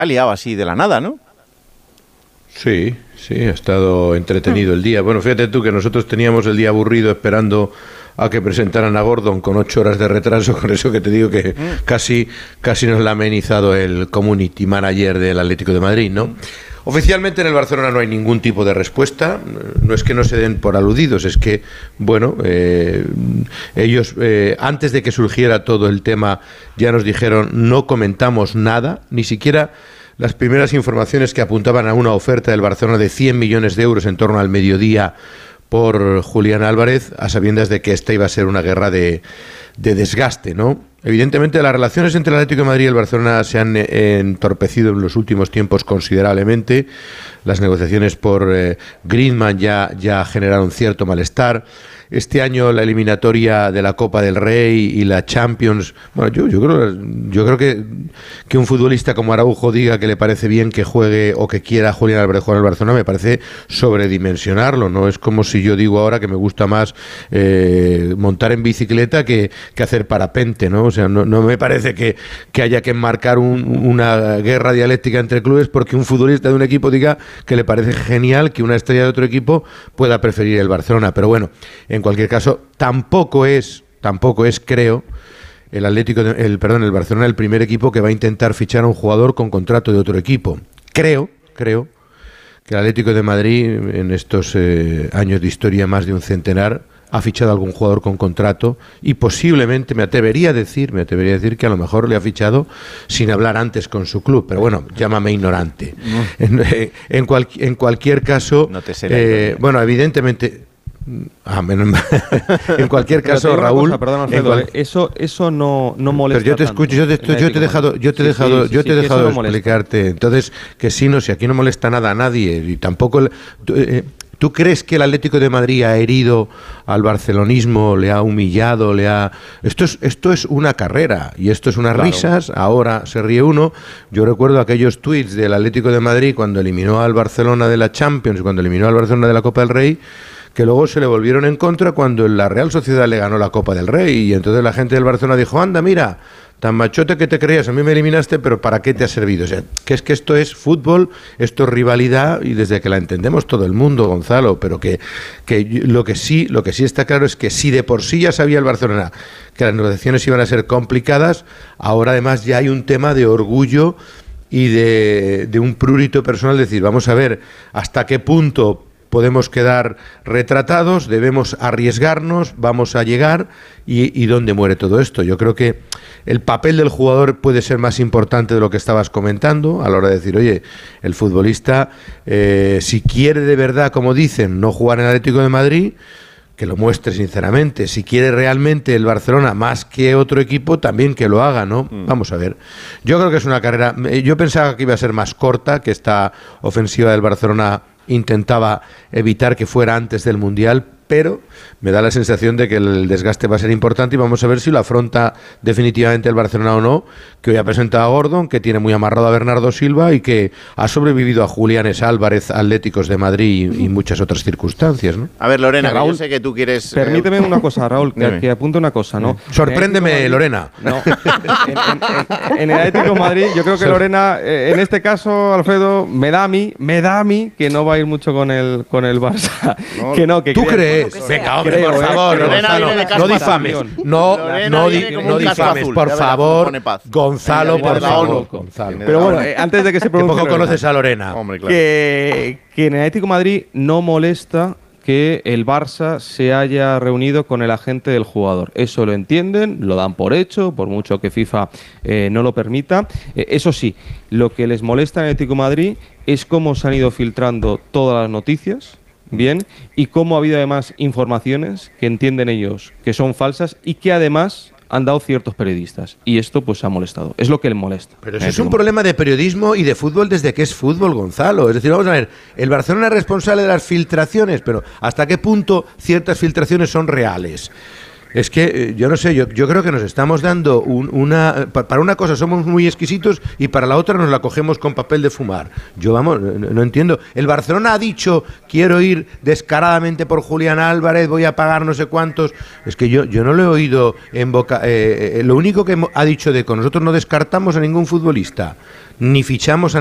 ha liado así de la nada, ¿no? Sí, ha estado entretenido el día. Bueno, fíjate tú que nosotros teníamos el día aburrido esperando a que presentaran a Gordon con 8 horas de retraso, con eso que te digo que casi nos la ha amenizado el community manager del Atlético de Madrid, ¿no? Oficialmente en el Barcelona no hay ningún tipo de respuesta, no es que no se den por aludidos, es que, bueno, ellos antes de que surgiera todo el tema ya nos dijeron no comentamos nada, ni siquiera las primeras informaciones que apuntaban a una oferta del Barcelona de 100 millones de euros en torno al mediodía por Julián Álvarez, a sabiendas de que esta iba a ser una guerra de desgaste, ¿no? Evidentemente las relaciones entre el Atlético de Madrid y el Barcelona se han entorpecido en los últimos tiempos considerablemente. Las negociaciones por Griezmann ya generaron cierto malestar. Este año la eliminatoria de la Copa del Rey y la Champions, bueno, yo creo que un futbolista como Araujo diga que le parece bien que juegue o que quiera Julián Álvarez jugar al Barcelona me parece sobredimensionarlo, ¿no? Es como si yo digo ahora que me gusta más montar en bicicleta que hacer parapente, ¿no? O sea, no me parece que haya que enmarcar una guerra dialéctica entre clubes porque un futbolista de un equipo diga que le parece genial que una estrella de otro equipo pueda preferir el Barcelona, pero bueno, en cualquier caso, tampoco es, creo, el Barcelona el primer equipo que va a intentar fichar a un jugador con contrato de otro equipo. Creo que el Atlético de Madrid, en estos años de historia, más de un centenar, ha fichado a algún jugador con contrato y posiblemente, me atrevería a decir que a lo mejor le ha fichado sin hablar antes con su club, pero bueno, llámame ignorante. No. En cualquier caso, no te bueno, evidentemente... en cualquier caso, Raúl, cosa, perdón, Alfredo, eso no molesta. Pero yo te escucho, yo te he dejado explicarte. Entonces, que sí, no, si aquí no molesta nada a nadie y tampoco ¿tú crees que el Atlético de Madrid ha herido al barcelonismo, le ha humillado, esto es una carrera y esto es unas risas, ahora se ríe uno. Yo recuerdo aquellos tuits del Atlético de Madrid cuando eliminó al Barcelona de la Champions y cuando eliminó al Barcelona de la Copa del Rey, que luego se le volvieron en contra cuando la Real Sociedad le ganó la Copa del Rey y entonces la gente del Barcelona dijo, anda, mira, tan machote que te creías, a mí me eliminaste, pero ¿para qué te ha servido? O sea, que esto es fútbol, esto es rivalidad y desde que la entendemos todo el mundo, Gonzalo, pero que lo que sí está claro es que si de por sí ya sabía el Barcelona que las negociaciones iban a ser complicadas, ahora además ya hay un tema de orgullo y de un prurito personal, decir, vamos a ver hasta qué punto podemos quedar retratados, debemos arriesgarnos, vamos a llegar y ¿dónde muere todo esto? Yo creo que el papel del jugador puede ser más importante de lo que estabas comentando a la hora de decir, oye, el futbolista si quiere de verdad, como dicen, no jugar en el Atlético de Madrid, que lo muestre sinceramente. Si quiere realmente el Barcelona más que otro equipo, también que lo haga, ¿no? Vamos a ver. Yo creo que es una carrera... Yo pensaba que iba a ser más corta, que esta ofensiva del Barcelona intentaba evitar que fuera antes del Mundial, pero me da la sensación de que el desgaste va a ser importante y vamos a ver si lo afronta definitivamente el Barcelona o no, que hoy ha presentado a Gordon, que tiene muy amarrado a Bernardo Silva y que ha sobrevivido a Juliánes Álvarez, Atléticos de Madrid y muchas otras circunstancias, ¿no? A ver, Lorena, Raúl, yo sé que tú quieres... Permíteme una cosa, Raúl, que apunte una cosa, ¿no? Sorpréndeme, Lorena. No. En el Atlético de Madrid, yo creo que Lorena, en este caso, Alfredo, me da a mí que no va a ir mucho con el Barça. No, que no, que ¿tú crees? Venga, hombre, por favor, Gonzalo, no difames. No difames, por favor, Gonzalo, por favor. Pero bueno, antes de que se pronuncie... Que poco conoces a Lorena. Hombre, claro. Que en el Atlético de Madrid no molesta que el Barça se haya reunido con el agente del jugador. Eso lo entienden, lo dan por hecho, por mucho que FIFA no lo permita. Eso sí, lo que les molesta en el Atlético de Madrid es cómo se han ido filtrando todas las noticias, bien, y cómo ha habido además informaciones que entienden ellos que son falsas y que además han dado ciertos periodistas. Y esto pues ha molestado. Es lo que les molesta. Pero eso es un problema de periodismo y de fútbol desde que es fútbol, Gonzalo. Es decir, vamos a ver, el Barcelona es responsable de las filtraciones, pero ¿hasta qué punto ciertas filtraciones son reales? Es que yo no sé, yo creo que nos estamos dando para una cosa somos muy exquisitos y para la otra nos la cogemos con papel de fumar. Yo no entiendo. El Barcelona ha dicho, quiero ir descaradamente por Julián Álvarez, voy a pagar no sé cuántos. Es que yo no lo he oído en boca. Lo único que ha dicho de que nosotros no descartamos a ningún futbolista, ni fichamos a